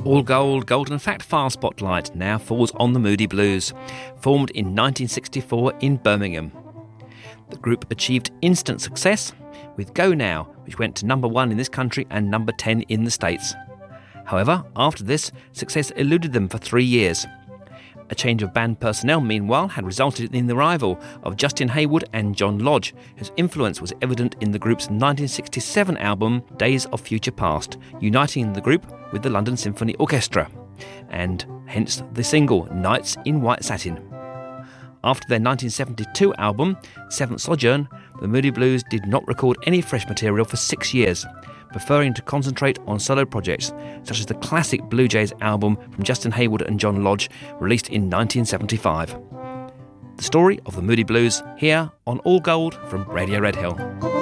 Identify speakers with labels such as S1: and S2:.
S1: All Gold Golden Fact File Spotlight now falls on the Moody Blues, formed in 1964 in Birmingham. The group achieved instant success with Go Now, which went to number 1 in this country and number 10 in the States. However, after this, success eluded them for 3 years. A change of band personnel, meanwhile, had resulted in the arrival of Justin Hayward and John Lodge, whose influence was evident in the group's 1967 album Days of Future Past, uniting the group with the London Symphony Orchestra, and hence the single Nights in White Satin. After their 1972 album, Seventh Sojourn, the Moody Blues did not record any fresh material for 6 years, preferring to concentrate on solo projects, such as the classic Blue Jays album from Justin Hayward and John Lodge, released in 1975. The story of the Moody Blues, here on All Gold from Radio Red Hill.